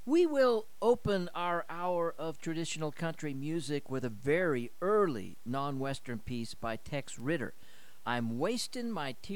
We will open our hour of traditional country music with a very early non Western piece by Tex Ritter. I'm wasting my tears.